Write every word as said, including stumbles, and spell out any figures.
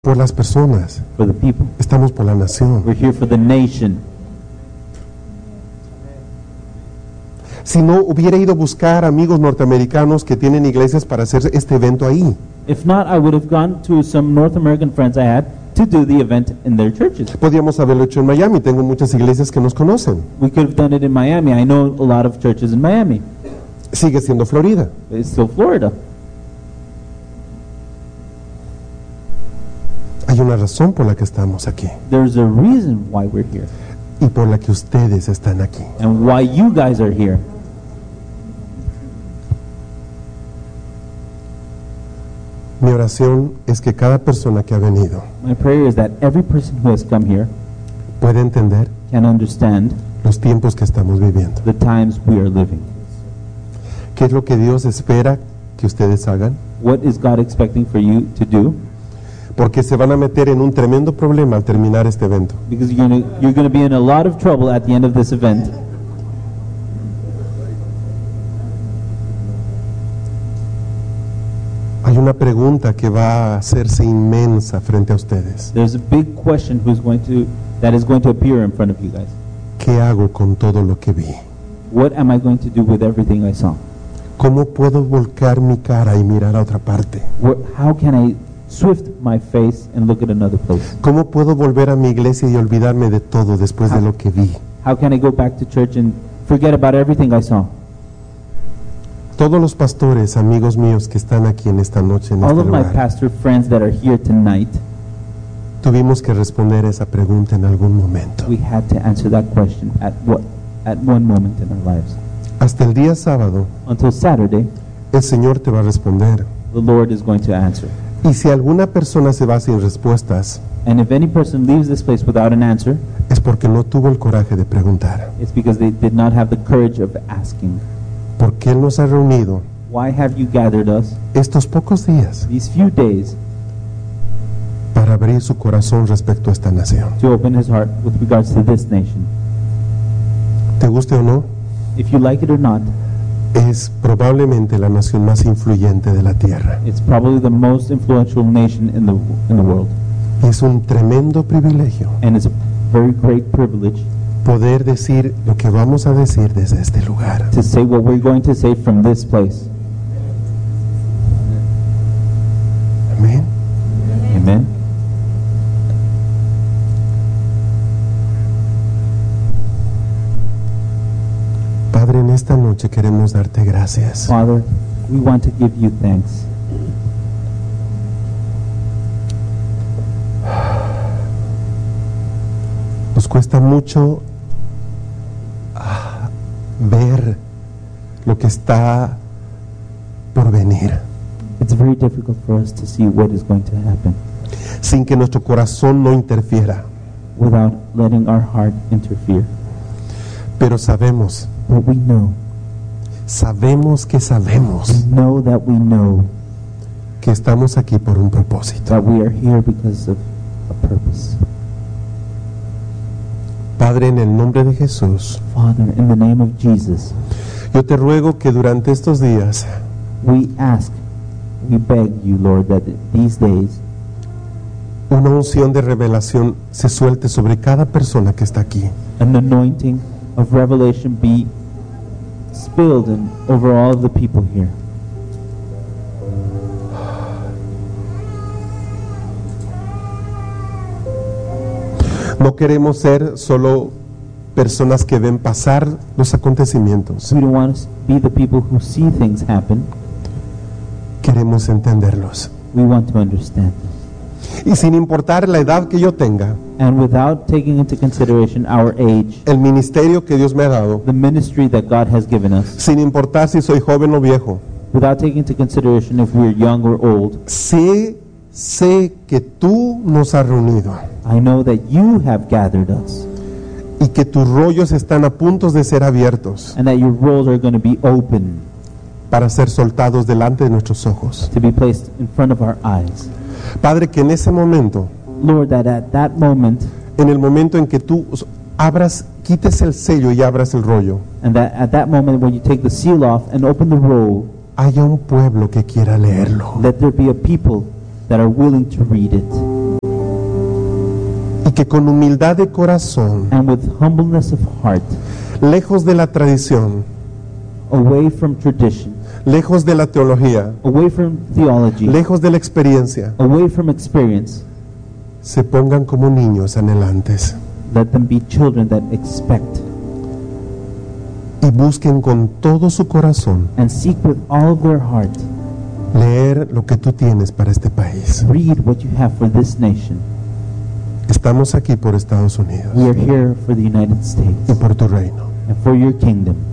por las personas, for the people. estamos por la nación. We're here for the nation. Si no, hubiera ido a buscar amigos norteamericanos que tienen iglesias para hacer este evento ahí. If not, I would have gone to some North American friends I had to do the event in their churches. Podíamos haberlo hecho en Miami, tengo muchas iglesias que nos conocen. We could have done it in Miami. I know a lot of churches in Miami. Sigue siendo Florida. But it's still Florida. Hay una razón por la que estamos aquí There's a reason why we're here y por la que ustedes están aquí. and why you guys are here. Mi oración es que cada persona que ha venido My prayer is that every person who has come here pueda entender can understand los tiempos que estamos viviendo. the times we are living. ¿Qué es lo que Dios espera que ustedes hagan? What is God expecting for you to do? Porque se van a meter en un tremendo problema al terminar este evento. Because you're going to you're going to be in a lot of trouble at the end of this event. Hay una pregunta que va a hacerse inmensa frente a ustedes. There's a big question who's going to that is going to appear in front of you guys. ¿Qué hago con todo lo que vi? What am I going to do with everything I saw? ¿Cómo puedo volcar mi cara y mirar a otra parte? What, how can I swift my face and look at another place? ¿Cómo puedo volver a mi iglesia y olvidarme de todo después de lo que vi? How can I go back to church and forget about everything I saw? Todos los pastores, amigos míos que están aquí en esta noche, en All este of my lugar, pastor friends that are here tonight, tuvimos que responder esa pregunta en algún momento. we had to answer that question at what at one moment in our lives. Hasta el día sábado, Until Saturday, el Señor te va a responder. the Lord is going to answer. Y si alguna persona se va sin respuestas, And if any person leaves this place without an answer, es porque no tuvo el coraje de preguntar. it's because they did not have the courage of asking. Porque Él nos ha reunido Why have you gathered us estos pocos días these few days para abrir su corazón respecto a esta nación. to open his heart with regards to this nation? Te guste o no, If you like it or not, es probablemente la nación más influyente de la tierra. it's probably the most influential nation in the in the world. Es un tremendo privilegio And it's a very great privilege poder decir lo que vamos a decir desde este lugar. to say what we're going to say from this place. Amén. Amen. Padre, en esta noche queremos darte gracias. Father, we want to give you thanks. Nos cuesta mucho ah, ver lo que está por venir, It's very difficult for us to see what is going to happen sin que nuestro corazón no interfiera. without letting our heart interfere. Pero sabemos, But we know, sabemos que we sabemos know that we know que estamos aquí por un propósito. that we are here because of a purpose. Padre, en el nombre de Jesús, Father, in the name of Jesus, yo te ruego que durante estos días we ask, we beg you, Lord, that these days una unción de revelación se suelte sobre cada persona que está aquí. an anointing of revelation be spilled in, over all of the people here. No queremos ser solo personas que ven pasar los acontecimientos. We don't want to be the people who see things happen. Queremos entenderlos. We want to understand them. Y sin importar la edad que yo tenga, And without taking into consideration our age, el ministerio que Dios me ha dado, the ministry that God has given us, sin importar si soy joven o viejo, without taking into consideration if we're young or old, sé, sé que tú nos has reunido I know that you have gathered us y que tus rollos están a punto de ser abiertos and that your roles are going to be open para ser soltados delante de nuestros ojos. to be placed in front of our eyes. Padre, que en ese momento, Lord, that at that moment, en el momento en que tú abras, quites el sello y abras el rollo, and that at that moment when you take the seal off and open the roll, haya un pueblo que quiera leerlo. let there be a people that are willing to read it. y que con humildad de corazón, and with humbleness of heart, lejos de la tradición, away from tradition, lejos de la teología, away from theology, lejos de la experiencia, away from experience, se pongan como niños anhelantes let them be children that expect y busquen con todo su corazón and seek with all of their heart, leer lo que tú tienes para este país. read what you have for this nation. Estamos aquí por Estados Unidos We are here for the United y States por tu reino. and for your kingdom.